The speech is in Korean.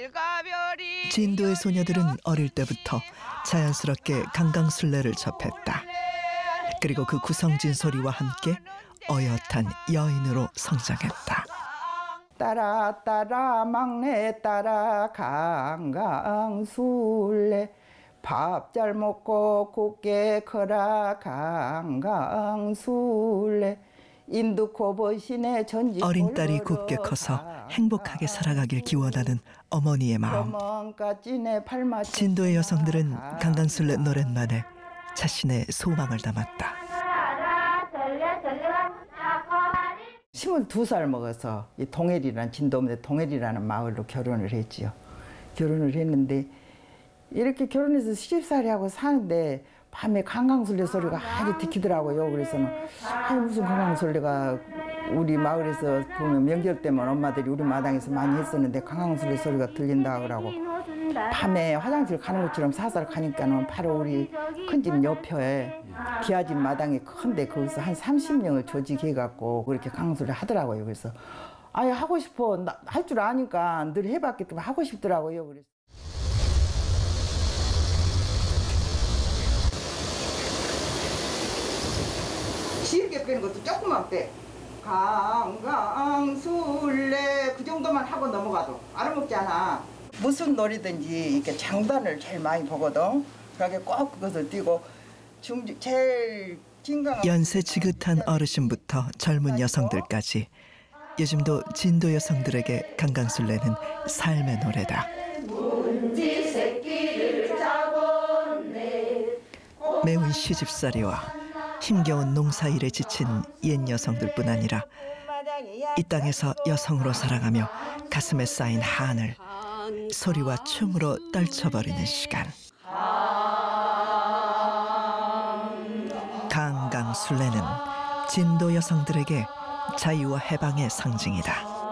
진도의 소녀들은 어릴 때부터 자연스럽게 강강술래를 접했다. 그리고 그 구성진 소리와 함께 어엿한 여인으로 성장했다. 따라 따라 막내 따라 강강술래 밥 잘 먹고 곱게 커라 강강술래 인두코버신의 전지 어린 딸이 곱게 커서 행복하게 살아가길 기원하는 어머니의 마음. 진도의 여성들은 강강술래 노랫말에 자신의 소망을 담았다. 22살 먹어서 이 동해리라는 진도읍에 동해리라는 마을로 결혼을 했지요. 결혼을 했는데 이렇게 결혼해서 시집살이하고 사는데 밤에 강강술래 소리가 아주 들리더라고요. 그래서는 무슨 강강술래가 우리 마을에서 보면 명절 때면 엄마들이 우리 마당에서 많이 했었는데 강강술래 소리가 들린다 그러고 밤에 화장실 가는 것처럼 사살 가니까는 바로 우리 큰 집 옆에 기아집 마당이 큰데 거기서 한 30명을 조직해갖고 그렇게 강강술래 하더라고요. 그래서 아예 하고 싶어 할 줄 아니까 늘 해봤기 때문에 하고 싶더라고요. 그래서. 길게 빼는 것도 조금만 빼. 강강술래 그 정도만 하고 넘어가도 알아먹잖아. 무슨 놀이든지 이렇게 장단을 제일 많이 보거든. 그렇게 꼭 그것을 띄고 제일 진강한 연세 지긋한 어르신부터 젊은 여성들까지 요즘도 진도 여성들에게 강강술래는 삶의 노래다. 매운 시집살이와 힘겨운 농사일에 지친 옛 여성들뿐 아니라 이 땅에서 여성으로 살아가며 가슴에 쌓인 한을 소리와 춤으로 떨쳐버리는 시간. 강강술래는 진도 여성들에게 자유와 해방의 상징이다.